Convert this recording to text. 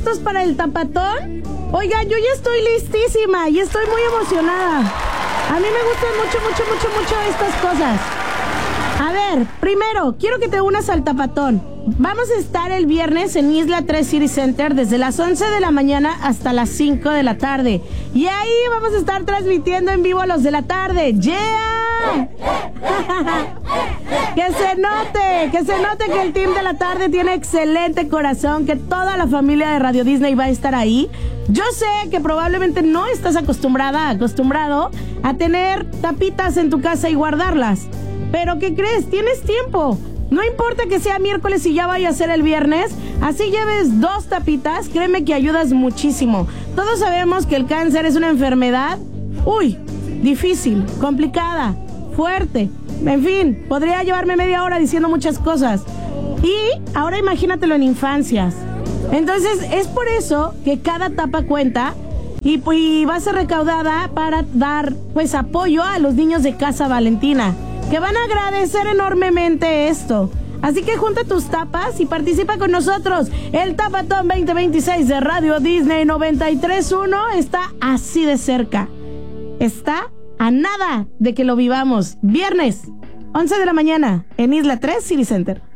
listos para el tapatón? Oigan, yo ya estoy listísima y estoy muy emocionada. A mí me gustan mucho estas cosas. A ver, primero, quiero que te unas al tapatón. Vamos a estar el viernes en Isla 3 City Center desde las 11 de la mañana hasta las 5 de la tarde. Y ahí vamos a estar transmitiendo en vivo a los de la tarde. ¡Yeah! Que se note que el team de la tarde tiene excelente corazón, que toda la familia de Radio Disney va a estar ahí. Yo sé que probablemente no estás acostumbrado a tener tapitas en tu casa y guardarlas. Pero ¿qué crees? Tienes tiempo. No importa que sea miércoles y ya vaya a ser el viernes, así lleves 2 tapitas, créeme que ayudas muchísimo. Todos sabemos que el cáncer es una enfermedad, difícil, complicada, fuerte. En fin, podría llevarme media hora diciendo muchas cosas. Y ahora imagínatelo en infancias. Entonces, es por eso que cada tapa cuenta y va a ser recaudada para dar, apoyo a los niños de Casa Valentina, que van a agradecer enormemente esto. Así que junta tus tapas y participa con nosotros. El Tapatón 2026 de Radio Disney 93.1 está así de cerca. Está a nada de que lo vivamos. Viernes, 11 de la mañana, en Isla 3 City Center.